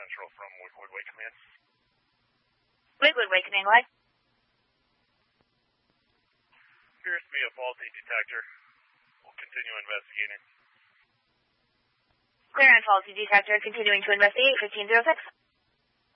Central from Wigwood Way Command. Wigwood Way Command, what? Appears to be a faulty detector. We'll continue investigating. Clear on faulty detector, continuing to investigate, 1506.